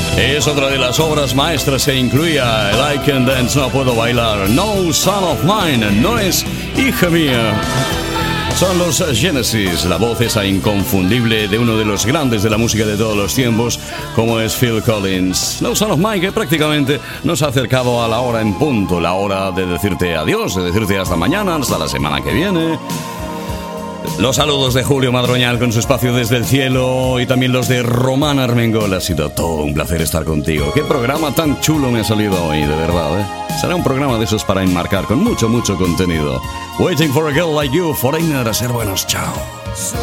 Es otra de las obras maestras que incluía el I Can Dance, no puedo bailar. No Son of Mine, no es hija mía. Son los Genesis, la voz esa inconfundible de uno de los grandes de la música de todos los tiempos, como es Phil Collins. No Son of Mine, que prácticamente nos ha acercado a la hora en punto, la hora de decirte adiós, de decirte hasta mañana, hasta la semana que viene. Los saludos de Julio Madroñal con su espacio desde el cielo y también los de Román Armengol. Ha sido todo un placer estar contigo. Qué programa tan chulo me ha salido hoy, de verdad, ¿eh? Será un programa de esos para enmarcar con mucho contenido. Waiting for a girl like you, Foreigner, a ser buenos, chao.